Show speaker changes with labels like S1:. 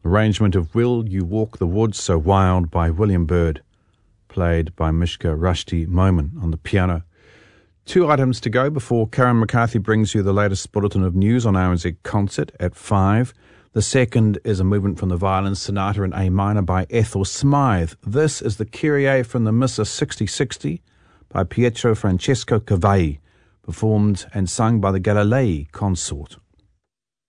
S1: Arrangement of Will You Walk the Woods So Wild by William Byrd, played by Mishka Rushdie Momin on the piano. 2 items to go before Karen McCarthy brings you the latest bulletin of news on RNZ Concert at 5. The second is a movement from the violin sonata in A minor by Ethel Smythe. This is the Kyrie from the Missa 6060 by Pietro Francesco Cavalli, performed and sung by the Galilei Consort.